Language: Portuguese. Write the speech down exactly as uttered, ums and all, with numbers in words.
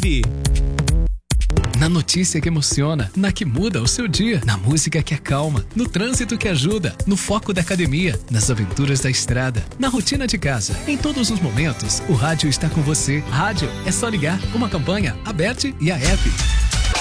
App. Na notícia que emociona, na que muda o seu dia, na música que acalma, no trânsito que ajuda, no foco da academia, nas aventuras da estrada, na rotina de casa. Em todos os momentos, o rádio está com você. Rádio é só ligar, uma campanha, Aberte e a App.